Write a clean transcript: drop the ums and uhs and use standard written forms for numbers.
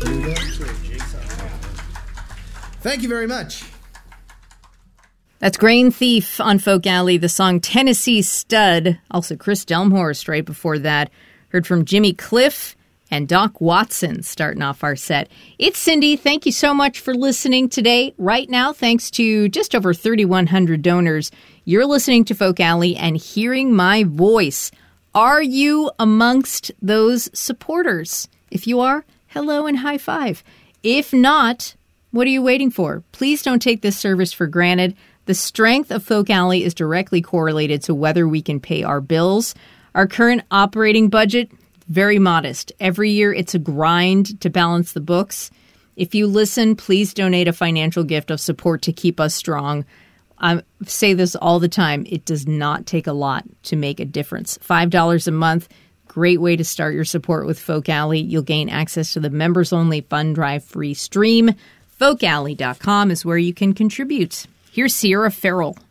Thank you very much. That's Grain Thief on Folk Alley, the song Tennessee Stud. Also Chris Delmhorst right before that. Heard from Jimmy Cliff and Doc Watson starting off our set. It's Cindy. Thank you so much for listening today. Right now, thanks to just over 3,100 donors, you're listening to Folk Alley and hearing my voice. Are you amongst those supporters? If you are, hello and high five. If not, what are you waiting for? Please don't take this service for granted. The strength of Folk Alley is directly correlated to whether we can pay our bills. Our current operating budget, very modest. Every year it's a grind to balance the books. If you listen, please donate a financial gift of support to keep us strong. I say this all the time. It does not take a lot to make a difference. $5 a month, great way to start your support with Folk Alley. You'll gain access to the members-only Fund Drive free stream. FolkAlley.com is where you can contribute. Here's Sierra Farrell.